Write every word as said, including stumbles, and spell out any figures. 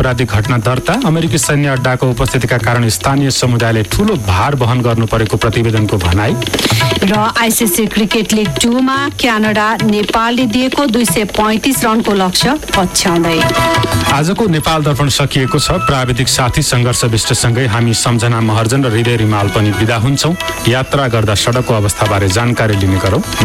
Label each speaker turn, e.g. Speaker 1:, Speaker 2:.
Speaker 1: आपराधिक घटना दर्ता, अमेरिकी सैन्य अड्डाको उपस्थितिका कारण स्थानीय समुदायले ठूलो भार वहन गर्नु परेको प्रतिवेदनको भनाई।
Speaker 2: र आइसिसी क्रिकेट लिग टूमा क्यानाडा नेपालले दिएको दुई सय पैँतिस रनको लक्ष्य पछ्याउँदै।
Speaker 1: आजको नेपाल दर्पण सकिएको छ। प्राविधिक साथी सङ्घर्ष विष्टसँगै हामी सम्झना महर्जन र हृदय रिमाल पनि बिदा हुन्छौँ। यात्रा गर्दा सडकको अवस्थाबारे जानकारी लिने गरौँ।